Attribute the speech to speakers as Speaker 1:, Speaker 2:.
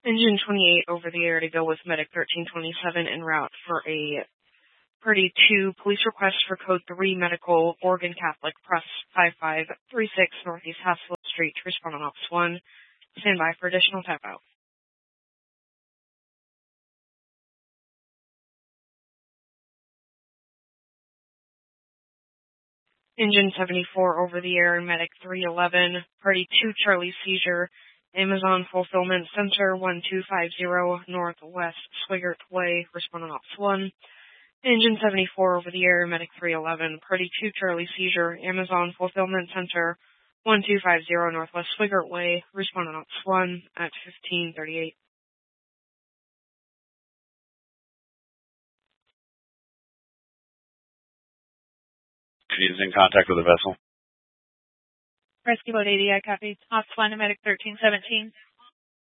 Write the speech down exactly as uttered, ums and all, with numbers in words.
Speaker 1: Engine twenty-eight over the air to go with Medic thirteen twenty-seven en route for a Purdy two police request for code three medical Oregon Catholic Press five five three six Northeast Haskell Street to respond on Office one. Stand by for additional tap out. Engine seventy-four over the air Medic three eleven Purdy two Charlie seizure Amazon Fulfillment Center one two five zero Northwest Swigert Way, respond on Office one. Engine seventy-four over the air, Medic three eleven, Purdy two Charlie seizure, Amazon Fulfillment Center one two five zero Northwest Swigert Way, respond on Office one at fifteen thirty-eight.
Speaker 2: He's in contact with the vessel.
Speaker 3: Rescue Boat eighty, I copy. Office one to Medic thirteen seventeen.